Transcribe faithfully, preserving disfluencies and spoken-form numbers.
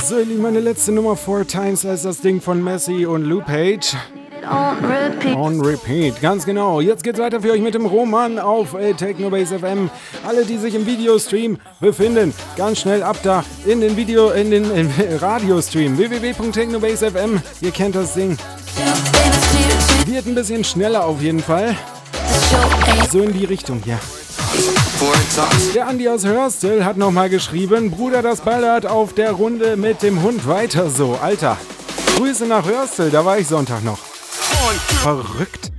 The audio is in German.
So, ihr Lieben, meine letzte Nummer, Four Times, als das Ding von Messi und Lou Page. On repeat. On repeat, ganz genau. Jetzt geht's weiter für euch mit dem Roman auf äh, Technobase F M. Alle, die sich im Videostream befinden, ganz schnell ab da in den Video, in den in Radiostream w w w punkt technobase punkt f m. Ihr kennt das Ding. Wird ein bisschen schneller auf jeden Fall. So in die Richtung hier. Der Andi aus Hörstel hat nochmal geschrieben: Bruder, das ballert auf der Runde mit dem Hund weiter so. Alter, Grüße nach Hörstel, da war ich Sonntag noch. Verrückt.